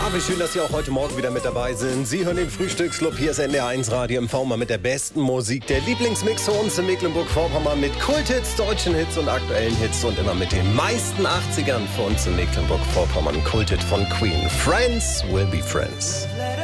Wie schön, dass Sie auch heute Morgen wieder mit dabei sind. Sie hören den Frühstücksclub. Hier ist NDR1 Radio MV mal mit der besten Musik. Der Lieblingsmix für uns in Mecklenburg-Vorpommern mit Kulthits, deutschen Hits und aktuellen Hits und immer mit den meisten 80ern für uns in Mecklenburg-Vorpommern. Kulthit von Queen. Friends will be friends.